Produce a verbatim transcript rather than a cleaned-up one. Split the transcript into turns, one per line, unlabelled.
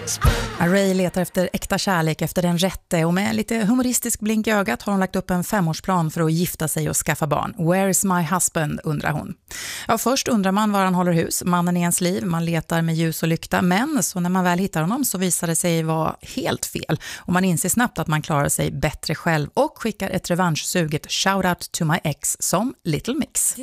Ray letar efter äkta kärlek, efter den rätte, och med lite humoristisk blink i ögat har hon lagt upp en femårsplan för att gifta sig och skaffa barn. Where's my husband, undrar hon. Ja, först undrar man var han håller hus, mannen i ens liv. Man letar med ljus och lykta, men så när man väl hittar honom så visar det sig vara helt fel. Och man inser snabbt att man klarar sig bättre själv och skickar ett revanschsuget shout out to my ex som Little Mix.